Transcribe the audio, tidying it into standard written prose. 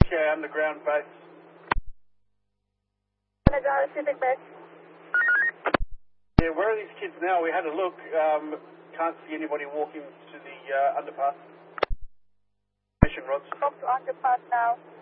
Okay, underground base. Underground Pacific base. Yeah, where are these kids now? We had a look. Can't see anybody walking to the underpass. Mission rods. Up to underpass now.